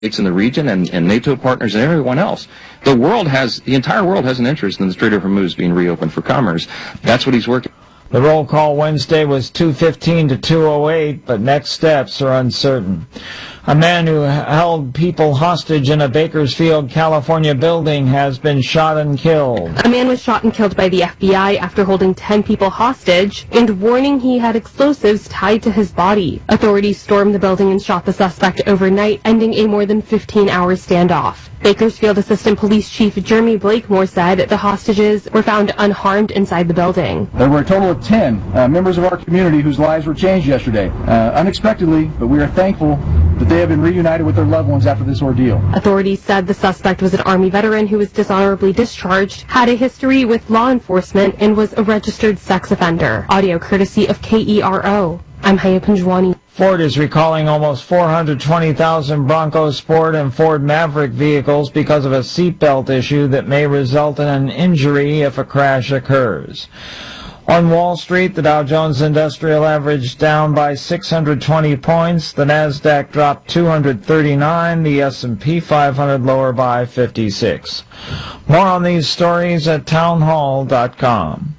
in the region and NATO partners and everyone else. The entire world has an interest in the Strait of Hormuz being reopened for commerce. That's what he's working. The roll call Wednesday was 2:15 to 2:08, but next steps are uncertain. A man who held people hostage in a Bakersfield, California building has been shot and killed. A man was shot and killed by the FBI after holding 10 people hostage and warning he had explosives tied to his body. Authorities stormed the building and shot the suspect overnight, ending a more than 15-hour standoff. Bakersfield Assistant Police Chief Jeremy Blakemore said the hostages were found unharmed inside the building. There were a total of 10 members of our community whose lives were changed yesterday, unexpectedly, but we are thankful that they have been reunited with their loved ones after this ordeal. Authorities said the suspect was an Army veteran who was dishonorably discharged, had a history with law enforcement, and was a registered sex offender. Audio courtesy of KERO. I'm Haya Panjwani. Ford is recalling almost 420,000 Bronco Sport and Ford Maverick vehicles because of a seatbelt issue that may result in an injury if a crash occurs. On Wall Street, the Dow Jones Industrial Average down by 620 points. The Nasdaq dropped 239. The S&P 500 lower by 56. More on these stories at townhall.com.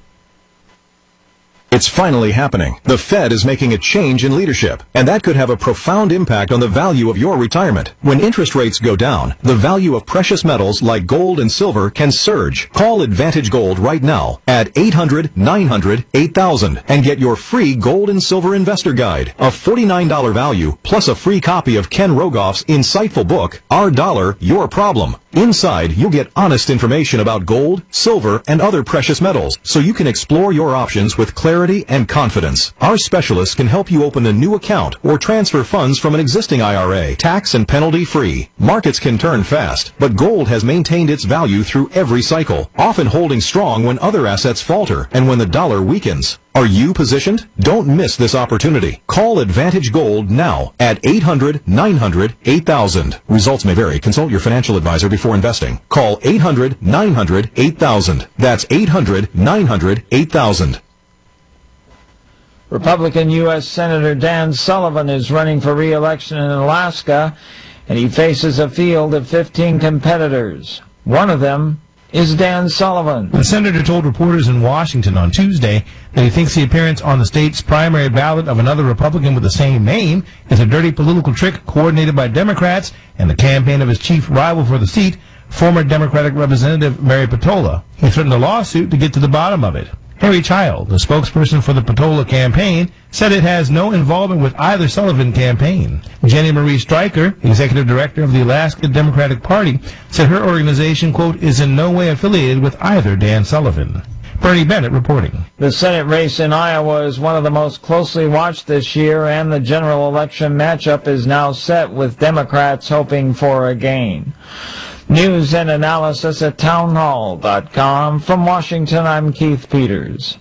It's finally happening. The Fed is making a change in leadership, and that could have a profound impact on the value of your retirement. When interest rates go down, the value of precious metals like gold and silver can surge. Call Advantage Gold right now at 800-900-8000 and get your free gold and silver investor guide, a $49 value, plus a free copy of Ken Rogoff's insightful book, Our Dollar, Your Problem. Inside, you'll get honest information about gold, silver, and other precious metals, so you can explore your options with clarity and confidence. Our specialists can help you open a new account or transfer funds from an existing IRA, tax and penalty free. Markets can turn fast, but gold has maintained its value through every cycle, often holding strong when other assets falter and when the dollar weakens. Are you positioned? Don't miss this opportunity. Call Advantage Gold now at 800-900-8000. Results may vary. Consult your financial advisor before investing. Call 800-900-8000. That's 800-900-8000. Republican U.S. Senator Dan Sullivan is running for re-election in Alaska, and he faces a field of 15 competitors. One of them is Dan Sullivan. The senator told reporters in Washington on Tuesday that he thinks the appearance on the state's primary ballot of another Republican with the same name is a dirty political trick coordinated by Democrats and the campaign of his chief rival for the seat, former Democratic Representative Mary Patola. He threatened a lawsuit to get to the bottom of it. Harry Child, the spokesperson for the Patola campaign, said it has no involvement with either Sullivan campaign. Jenny Marie Stryker, executive director of the Alaska Democratic Party, said her organization, quote, is in no way affiliated with either Dan Sullivan. Bernie Bennett reporting. The Senate race in Iowa is one of the most closely watched this year, and the general election matchup is now set with Democrats hoping for a gain. News and analysis at townhall.com. From Washington, I'm Keith Peters.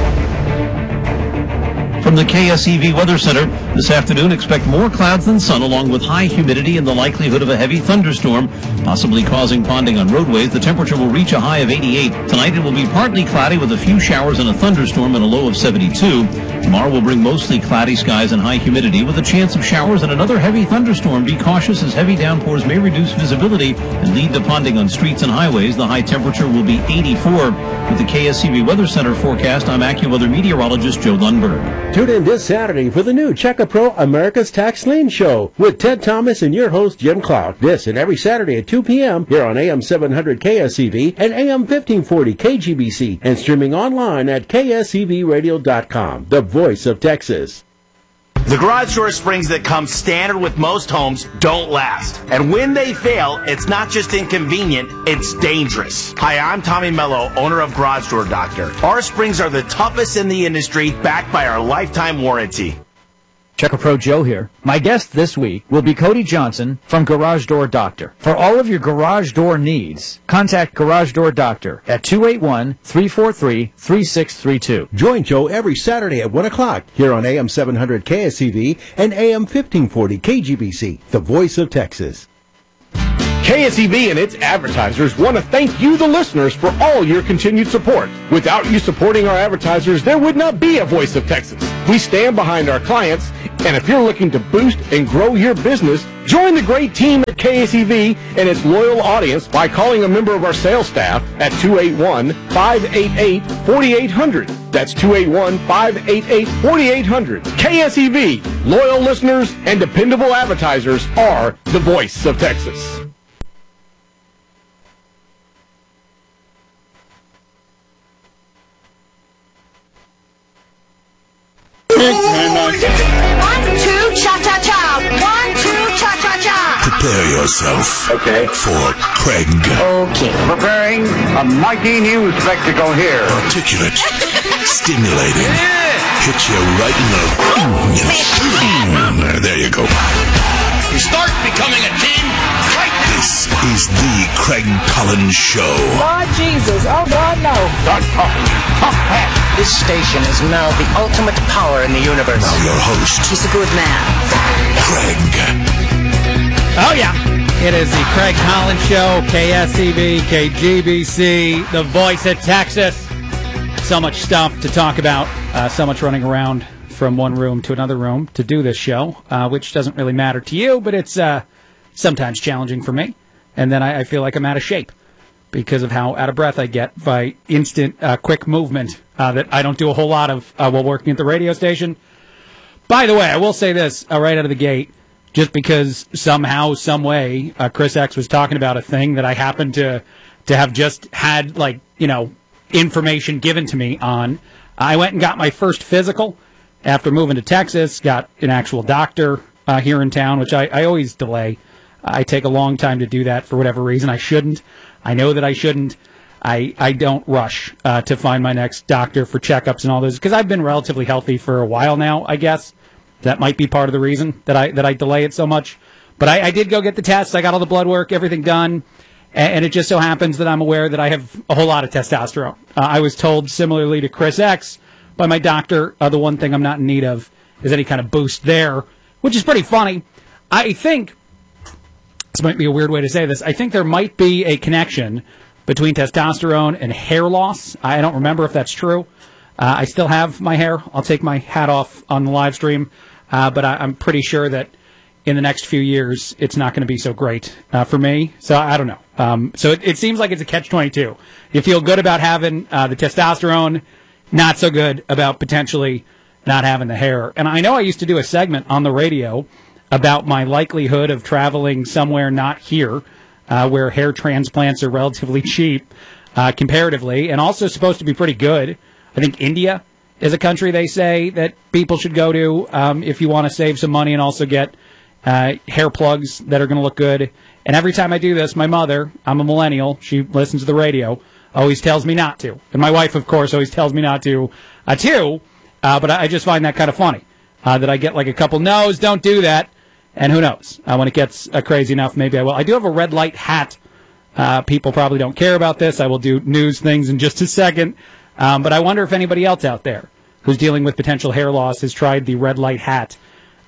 From the KSEV Weather Center, this afternoon expect more clouds than sun along with high humidity and the likelihood of a heavy thunderstorm, possibly causing ponding on roadways. The temperature will reach a high of 88. Tonight it will be partly cloudy with a few showers and a thunderstorm and a low of 72. Tomorrow will bring mostly cloudy skies and high humidity with a chance of showers and another heavy thunderstorm. Be cautious as heavy downpours may reduce visibility and lead to ponding on streets and highways. The high temperature will be 84. With the KSCB Weather Center forecast, I'm AccuWeather meteorologist Joe Lundberg. Tune in this Saturday for the new Checka Pro America's Tax Lien Show with Ted Thomas and your host Jim Clark. This and every Saturday at 2 p.m. here on AM 700 KSCV and AM 1540 KGBC and streaming online at kscvradio.com, the voice of Texas. The garage door springs that come standard with most homes don't last. And when they fail, it's not just inconvenient, it's dangerous. Hi, I'm Tommy Mello, owner of Garage Door Doctor. Our springs are the toughest in the industry, backed by our lifetime warranty. Checka Pro Joe here. My guest this week will be Cody Johnson from Garage Door Doctor. For all of your garage door needs, contact Garage Door Doctor at 281-343-3632. Join Joe every Saturday at 1 o'clock here on AM 700 KSCV and AM 1540 KGBC, the voice of Texas. KSEV and its advertisers want to thank you, the listeners, for all your continued support. Without you supporting our advertisers, there would not be a Voice of Texas. We stand behind our clients, and if you're looking to boost and grow your business, join the great team at KSEV and its loyal audience by calling a member of our sales staff at 281-588-4800. That's 281-588-4800. KSEV, loyal listeners and dependable advertisers are the voice of Texas. Prepare yourself. Okay. For Craig. Okay. Preparing a mighty new spectacle here. Articulate. Stimulating. Hit you right in the... There you go. You start becoming a team right now. This is the Craig Collins Show. Lord Jesus. Oh, God, no. This station is now the ultimate power in the universe. Now your host. He's a good man. Craig. Oh, yeah. It is the Craig Collins Show, KSEV, KGBC, the voice of Texas. So much stuff to talk about, so much running around from one room to another room to do this show, which doesn't really matter to you, but it's sometimes challenging for me. And then I feel like I'm out of shape because of how out of breath I get by instant, quick movement that I don't do a whole lot of while working at the radio station. By the way, I will say this right out of the gate. Just because somehow, some way, Chris X was talking about a thing that I happened to have just had, information given to me on. I went and got my first physical after moving to Texas, got an actual doctor here in town, which I always delay. I take a long time to do that for whatever reason. I shouldn't. I know that I shouldn't. I don't rush to find my next doctor for checkups and all those, because I've been relatively healthy for a while now, I guess. That might be part of the reason that I delay it so much. But I did go get the tests. I got all the blood work, everything done. And it just so happens that I'm aware that I have a whole lot of testosterone. I was told, similarly to Chris X, by my doctor, the one thing I'm not in need of is any kind of boost there, which is pretty funny. I think, this might be a weird way to say this, I think there might be a connection between testosterone and hair loss. I don't remember if that's true. I still have my hair. I'll take my hat off on the live stream. But I'm pretty sure that in the next few years, it's not going to be so great for me. So I don't know. So it seems like it's a catch-22. You feel good about having the testosterone, not so good about potentially not having the hair. And I know I used to do a segment on the radio about my likelihood of traveling somewhere not here, where hair transplants are relatively cheap comparatively, and also supposed to be pretty good. I think India is a country they say that people should go to if you want to save some money and also get hair plugs that are going to look good. And every time I do this, my mother, I'm a millennial, she listens to the radio, always tells me not to. And my wife, of course, always tells me not to, too. But I just find that kind of funny, that I get like a couple no's, don't do that. And who knows? When it gets crazy enough, maybe I will. I do have a red light hat. People probably don't care about this. I will do news things in just a second. But I wonder if anybody else out there who's dealing with potential hair loss has tried the red light hat.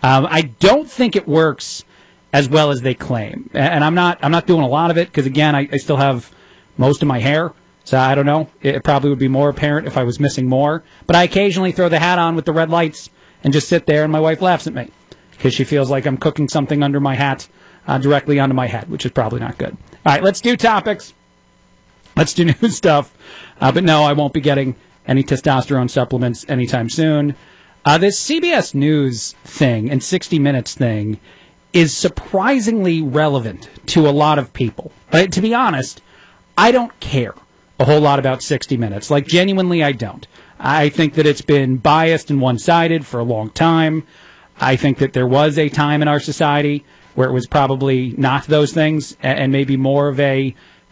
I don't think it works as well as they claim. And I'm not doing a lot of it because, again, I still have most of my hair. So I don't know. It probably would be more apparent if I was missing more. But I occasionally throw the hat on with the red lights and just sit there, and my wife laughs at me because she feels like I'm cooking something under my hat directly onto my head, which is probably not good. All right, let's do topics. Let's do new stuff. But no, I won't be getting any testosterone supplements anytime soon. This CBS News thing and 60 Minutes thing is surprisingly relevant to a lot of people. To be honest, I don't care a whole lot about 60 Minutes. Like, genuinely, I don't. I think that it's been biased and one-sided for a long time. I think that there was a time in our society where it was probably not those things and maybe more of a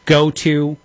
go-to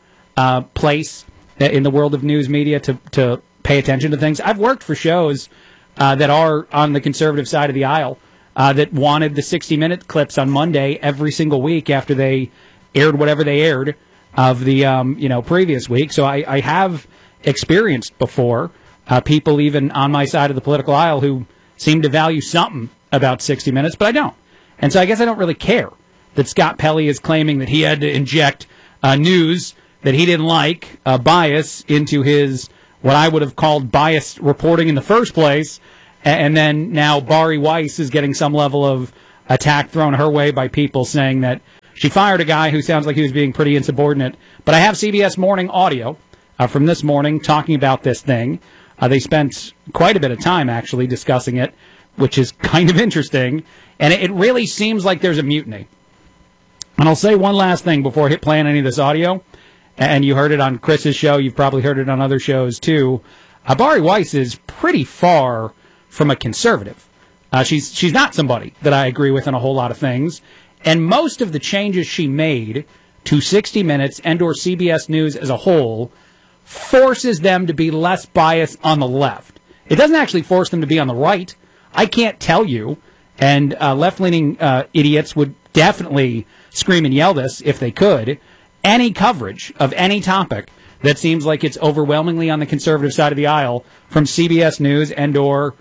place in the world of news media to pay attention to things. I've worked for shows that are on the conservative side of the aisle that wanted the 60-minute clips on Monday every single week after they aired whatever they aired of the previous week. So I have experienced before people even on my side of the political aisle who seem to value something about 60 Minutes, but I don't. And so I guess I don't really care that Scott Pelley is claiming that he had to inject news that he didn't like, bias, into his, what I would have called biased reporting in the first place. And then now Bari Weiss is getting some level of attack thrown her way by people saying that she fired a guy who sounds like he was being pretty insubordinate. But I have CBS Morning audio from this morning talking about this thing. They spent quite a bit of time, actually, discussing it, which is kind of interesting. And it really seems like there's a mutiny. And I'll say one last thing before I hit play on any of this audio. And you heard it on Chris's show. You've probably heard it on other shows, too. Bari Weiss is pretty far from a conservative. She's not somebody that I agree with on a whole lot of things. And most of the changes she made to 60 Minutes and or CBS News as a whole forces them to be less biased on the left. It doesn't actually force them to be on the right. I can't tell you. And left-leaning idiots would definitely scream and yell this if they could. Any coverage of any topic that seems like it's overwhelmingly on the conservative side of the aisle from CBS News and or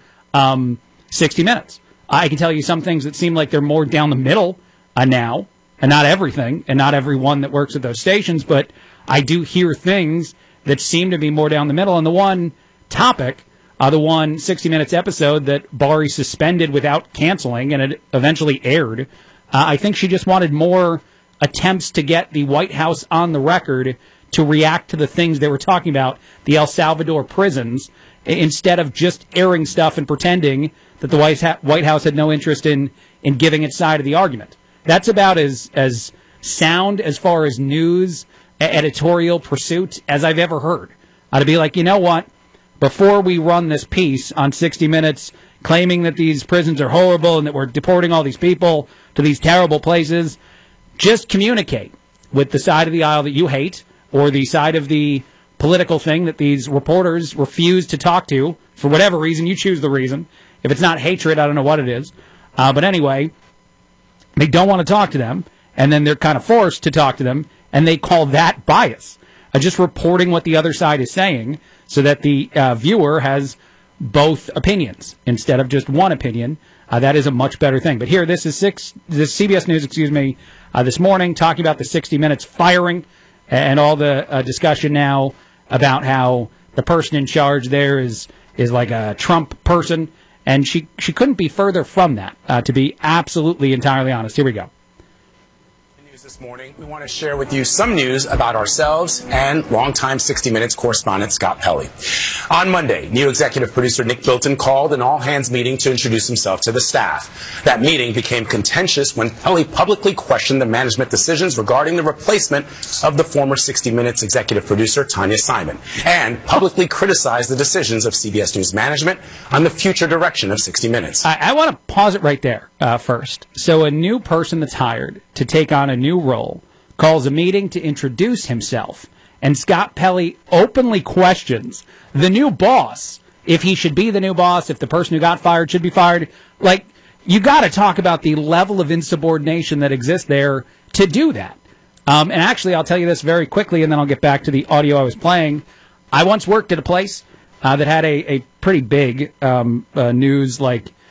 60 Minutes. I can tell you some things that seem like they're more down the middle now, and not everything, and not everyone that works at those stations, but I do hear things that seem to be more down the middle. And the one topic, the one 60 Minutes episode that Bari suspended without canceling, and it eventually aired, I think she just wanted more attempts to get the White House on the record to react to the things they were talking about, the El Salvador prisons, instead of just airing stuff and pretending that the White House had no interest in giving its side of the argument. That's about as sound as far as news editorial pursuit as I've ever heard. To be like, you know what? Before we run this piece on 60 Minutes claiming that these prisons are horrible and that we're deporting all these people to these terrible places, just communicate with the side of the aisle that you hate or the side of the political thing that these reporters refuse to talk to for whatever reason. You choose the reason. If it's not hatred, I don't know what it is. But anyway, they don't want to talk to them, and then they're kind of forced to talk to them, and they call that bias. Just reporting what the other side is saying so that the viewer has both opinions instead of just one opinion. That is a much better thing. But here, this is CBS News, this morning, talking about the 60 Minutes firing and all the discussion now about how the person in charge there is like a Trump person. And she couldn't be further from that, to be absolutely entirely honest. Here we go. This morning, we want to share with you some news about ourselves and longtime 60 Minutes correspondent Scott Pelley. On Monday, new executive producer Nick Bilton called an all-hands meeting to introduce himself to the staff. That meeting became contentious when Pelley publicly questioned the management decisions regarding the replacement of the former 60 Minutes executive producer Tanya Simon, and publicly criticized the decisions of CBS News management on the future direction of 60 Minutes. I want to pause it right there first. So a new person that's hired to take on a new role calls a meeting to introduce himself, and Scott Pelley openly questions the new boss, if he should be the new boss, if the person who got fired should be fired. Like, you got to talk about the level of insubordination that exists there to do that. And actually, I'll tell you this very quickly, and then I'll get back to the audio I was playing. I once worked at a place that had a pretty big news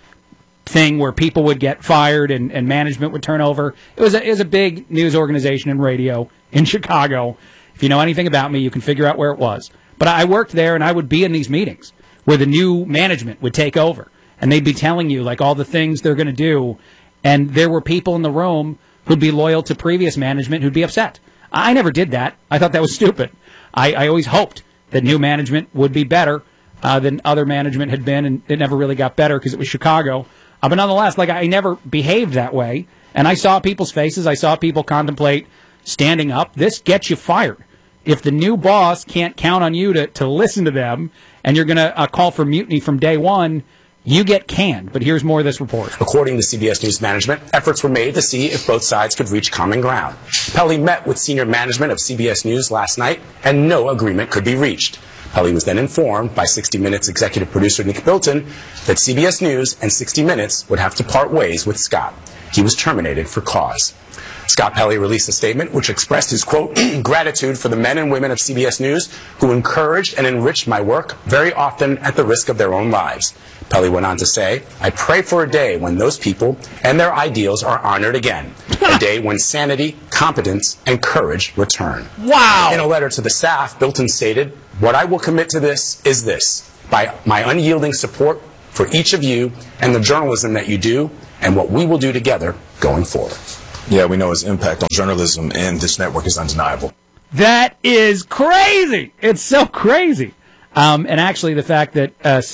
thing where people would get fired and management would turn over. It was a big news organization in radio in Chicago. If you know anything about me, you can figure out where it was. But I worked there, and I would be in these meetings where the new management would take over, and they'd be telling you all the things they're going to do, and there were people in the room who'd be loyal to previous management who'd be upset. I never did that. I thought that was stupid. I always hoped that new management would be better than other management had been, and it never really got better because it was Chicago. But nonetheless, I never behaved that way. And I saw people's faces. I saw people contemplate standing up. This gets you fired. If the new boss can't count on you to listen to them, and you're going to call for mutiny from day one, you get canned. But here's more of this report. According to CBS News management, efforts were made to see if both sides could reach common ground. Pelley met with senior management of CBS News last night, and no agreement could be reached. Pelley was then informed by 60 Minutes executive producer Nick Bilton that CBS News and 60 Minutes would have to part ways with Scott. He was terminated for cause. Scott Pelley released a statement which expressed his, quote, gratitude for the men and women of CBS News who encouraged and enriched my work, very often at the risk of their own lives. Pelley went on to say, I pray for a day when those people and their ideals are honored again. A day when sanity, competence, and courage return. Wow! In a letter to the staff, Bilton stated, what I will commit to this is this. By my unyielding support for each of you and the journalism that you do and what we will do together going forward. Yeah, we know his impact on journalism and this network is undeniable. That is crazy. It's so crazy. And actually, the fact that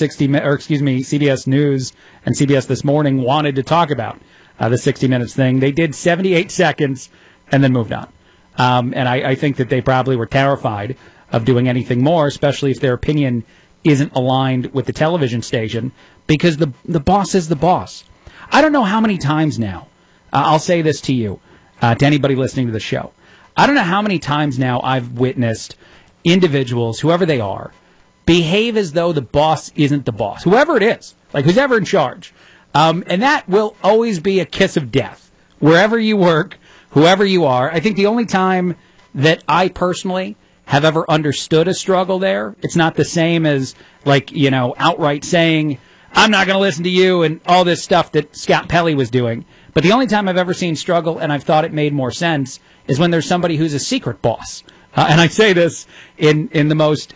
CBS News and CBS This Morning wanted to talk about the 60 Minutes thing, they did 78 seconds and then moved on. And I think that they probably were terrified of doing anything more, especially if their opinion isn't aligned with the television station, because the boss is the boss. I don't know how many times now, I'll say this to you, to anybody listening to the show. I don't know how many times now I've witnessed individuals, whoever they are, behave as though the boss isn't the boss, whoever it is, like who's ever in charge. And that will always be a kiss of death. Wherever you work, whoever you are, I think the only time that I personally have ever understood a struggle there, it's not the same as, like, you know, outright saying, I'm not going to listen to you and all this stuff that Scott Pelley was doing. But the only time I've ever seen struggle, and I've thought it made more sense, is when there's somebody who's a secret boss. And I say this in the most,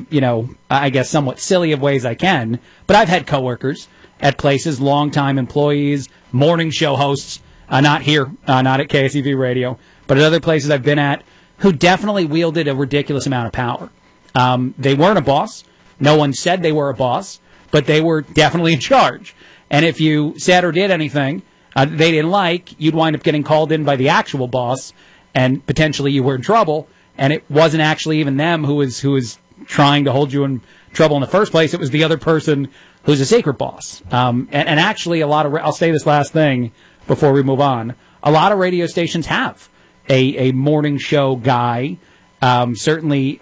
I guess somewhat silly of ways I can, but I've had coworkers at places, longtime employees, morning show hosts, not here, not at KSEV Radio, but at other places I've been at, who definitely wielded a ridiculous amount of power. They weren't a boss. No one said they were a boss, but they were definitely in charge. And if you said or did anything they didn't like, you'd wind up getting called in by the actual boss, and potentially you were in trouble. And it wasn't actually even them who was trying to hold you in trouble in the first place. It was the other person who's a secret boss. And actually, I'll say this last thing before we move on. A lot of radio stations have a morning show guy, certainly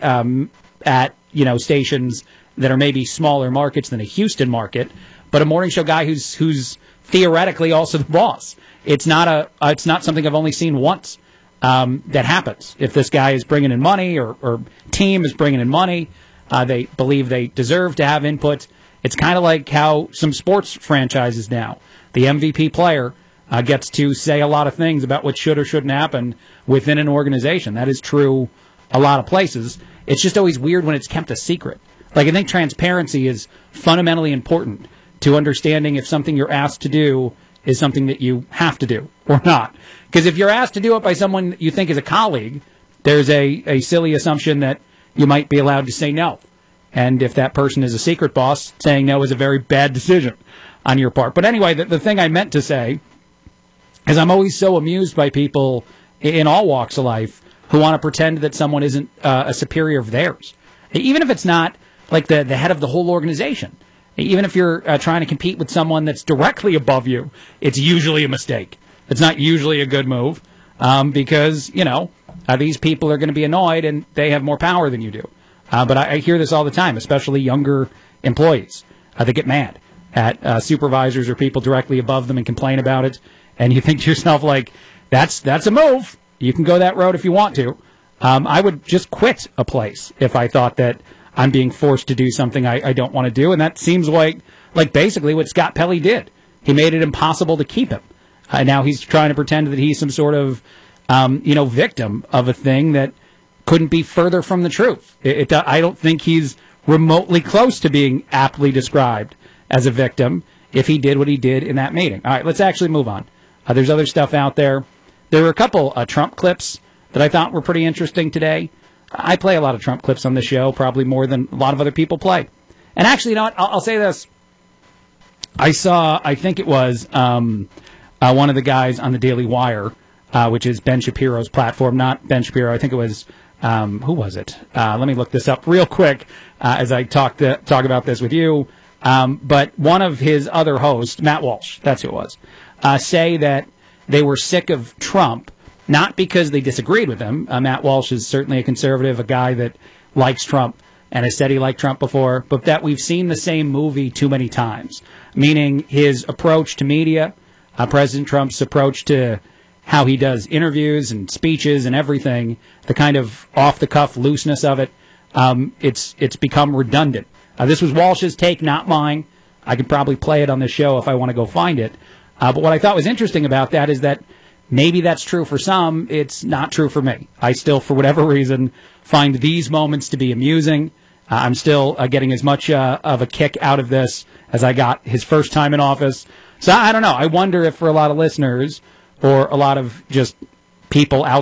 at stations that are maybe smaller markets than a Houston market, but a morning show guy who's theoretically also the boss. It's not something I've only seen once. That happens. If this guy is bringing in money or team is bringing in money, they believe they deserve to have input. It's kind of like how some sports franchises now, the MVP player gets to say a lot of things about what should or shouldn't happen within an organization. That is true a lot of places. It's just always weird when it's kept a secret. Like, I think transparency is fundamentally important to understanding if something you're asked to do is something that you have to do or not. Because if you're asked to do it by someone that you think is a colleague, there's a silly assumption that you might be allowed to say no. And if that person is a secret boss, saying no is a very bad decision on your part. But anyway, the thing I meant to say is I'm always so amused by people in all walks of life who want to pretend that someone isn't a superior of theirs. Even if it's not like the head of the whole organization. Even if you're trying to compete with someone that's directly above you, it's usually a mistake. It's not usually a good move because, these people are going to be annoyed and they have more power than you do. But I hear this all the time, especially younger employees. They get mad at supervisors or people directly above them and complain about it. And you think to yourself, like, that's a move. You can go that road if you want to. I would just quit a place if I thought that I'm being forced to do something I don't want to do. And that seems like basically what Scott Pelley did. He made it impossible to keep him. Now he's trying to pretend that he's some sort of, victim of a thing that couldn't be further from the truth. I don't think he's remotely close to being aptly described as a victim if he did what he did in that meeting. All right, let's actually move on. There's other stuff out there. There were a couple Trump clips that I thought were pretty interesting today. I play a lot of Trump clips on the show, probably more than a lot of other people play. And actually, I'll say this. I think it was one of the guys on the Daily Wire, which is Ben Shapiro's platform, not Ben Shapiro. I think it was, who was it? Let me look this up real quick as I talk about this with you. But one of his other hosts, Matt Walsh, that's who it was, say that they were sick of Trump, not because they disagreed with him. Matt Walsh is certainly a conservative, a guy that likes Trump and has said he liked Trump before, but that we've seen the same movie too many times, meaning his approach to media, President Trump's approach to how he does interviews and speeches and everything, the kind of off-the-cuff looseness of it, it's become redundant. This was Walsh's take, not mine. I could probably play it on the show if I want to go find it. But what I thought was interesting about that is that maybe that's true for some. It's not true for me. I still, for whatever reason, find these moments to be amusing. I'm still getting as much of a kick out of this as I got his first time in office. So I don't know. I wonder if for a lot of listeners or a lot of just people out